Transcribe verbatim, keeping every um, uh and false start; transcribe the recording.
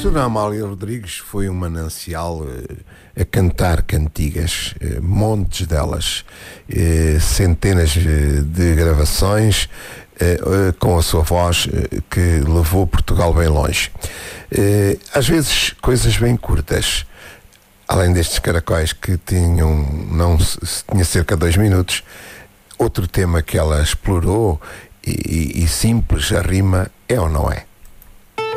Dona Amália Rodrigues foi um manancial eh, a cantar cantigas, eh, montes delas, eh, centenas eh, de gravações eh, eh, com a sua voz eh, que levou Portugal bem longe. Eh, às vezes coisas bem curtas, além destes caracóis que tinham, não se tinha cerca de dois minutos, outro tema que ela explorou e, e, e simples, a rima é ou não é?